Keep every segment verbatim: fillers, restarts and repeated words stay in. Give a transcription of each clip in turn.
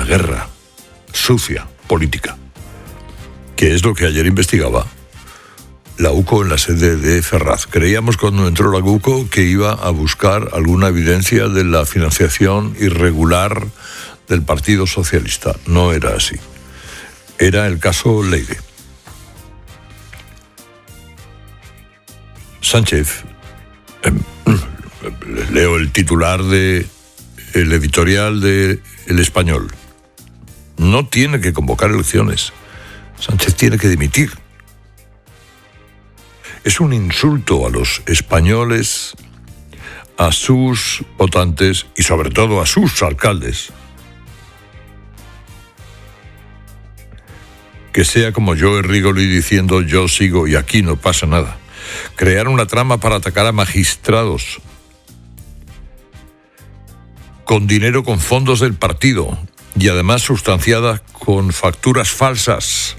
guerra sucia, política, que es lo que ayer investigaba la U C O en la sede de Ferraz. Creíamos cuando entró la U C O que iba a buscar alguna evidencia de la financiación irregular del Partido Socialista. No era así. Era el caso Leire. Sánchez, eh, leo el titular de el editorial de El Español. No tiene que convocar elecciones. Sánchez tiene que dimitir. Es un insulto a los españoles, a sus votantes y sobre todo a sus alcaldes. Que sea como Joe Rigoli diciendo yo sigo y aquí no pasa nada. Crear una trama para atacar a magistrados con dinero con fondos del partido y además sustanciada con facturas falsas.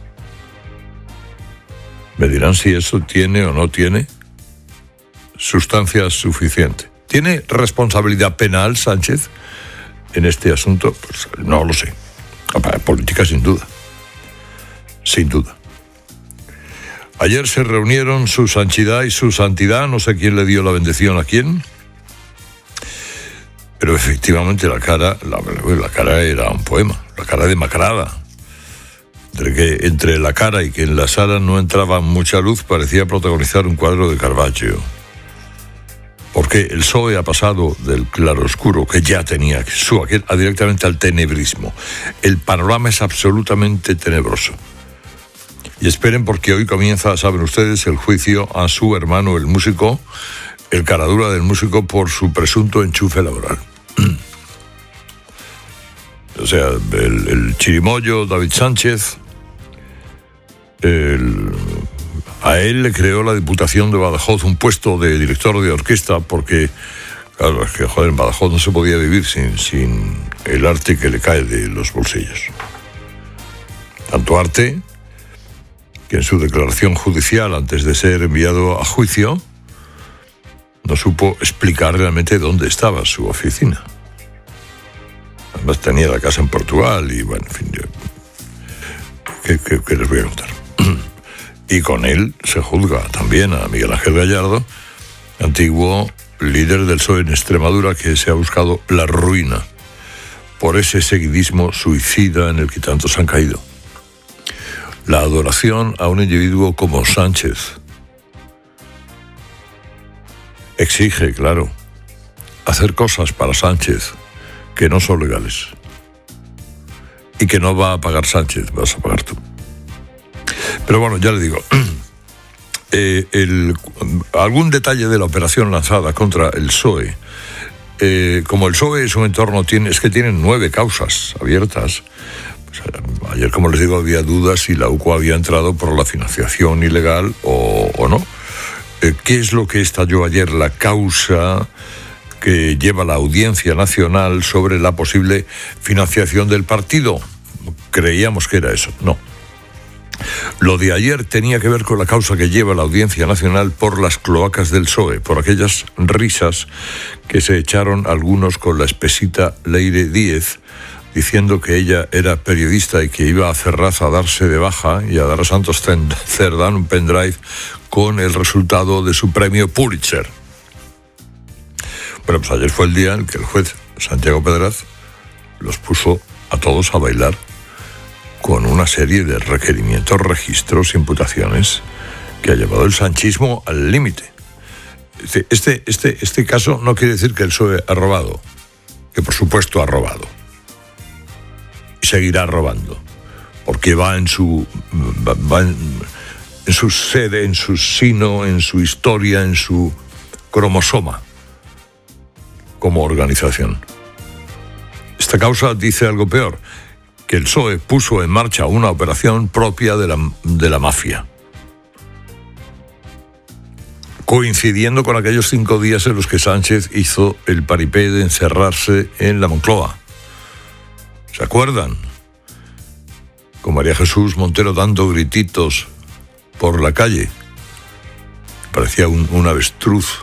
Me dirán si eso tiene o no tiene sustancia suficiente. ¿Tiene responsabilidad penal Sánchez en este asunto? Pues no lo sé. Política sin duda. Sin duda. Ayer se reunieron su santidad y su santidad, no sé quién le dio la bendición a quién, pero efectivamente la cara, la, la cara era un poema, la cara demacrada. Entre que entre la cara y que en la sala no entraba mucha luz, parecía protagonizar un cuadro de Caravaggio. Porque el P S O E ha pasado del claroscuro que ya tenía, su, a directamente al tenebrismo. El panorama es absolutamente tenebroso. Y esperen porque hoy comienza, saben ustedes, el juicio a su hermano, el músico, el caradura del músico por su presunto enchufe laboral. O sea, el, el chirimoyo David Sánchez, el, a él le creó la Diputación de Badajoz un puesto de director de orquesta porque, claro, es que, joder, en Badajoz no se podía vivir sin, sin el arte que le cae de los bolsillos. Tanto arte que en su declaración judicial, antes de ser enviado a juicio, no supo explicar realmente dónde estaba su oficina. Además tenía la casa en Portugal y, bueno, en fin, yo, ¿qué, qué, qué les voy a contar? Y con él se juzga también a Miguel Ángel Gallardo, antiguo líder del P S O E en Extremadura, que se ha buscado la ruina por ese seguidismo suicida en el que tantos han caído. La adoración a un individuo como Sánchez exige, claro, hacer cosas para Sánchez que no son legales y que no va a pagar Sánchez, vas a pagar tú. Pero bueno, ya le digo, eh, el, algún detalle de la operación lanzada contra el P S O E, eh, como el P S O E es un entorno, tiene, es que tienen nueve causas abiertas. Pues, ayer, como les digo, había dudas si la U C O había entrado por la financiación ilegal o, o no. Eh, ¿Qué es lo que estalló ayer? La causa que lleva la Audiencia Nacional sobre la posible financiación del partido. Creíamos que era eso. No. Lo de ayer tenía que ver con la causa que lleva la Audiencia Nacional por las cloacas del P S O E, por aquellas risas que se echaron algunos con la espesita Leire Díez, diciendo que ella era periodista y que iba a Ferraz a darse de baja y a dar a Santos Cerdán un pendrive con el resultado de su premio Pulitzer. Bueno, pues ayer fue el día en que el juez Santiago Pedraz los puso a todos a bailar con una serie de requerimientos, registros, imputaciones que ha llevado el sanchismo al límite. Este, este, este caso no quiere decir que el P S O E ha robado, que por supuesto ha robado. Y seguirá robando, porque va en su va en, en su sede, en su sino, en su historia, en su cromosoma como organización. Esta causa dice algo peor, que el P S O E puso en marcha una operación propia de la, de la mafia, coincidiendo con aquellos cinco días en los que Sánchez hizo el paripé de encerrarse en la Moncloa. ¿Se acuerdan? Con María Jesús Montero dando grititos por la calle. Parecía un, un avestruz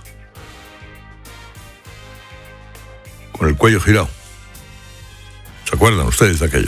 con el cuello girado. ¿Se acuerdan ustedes de aquello?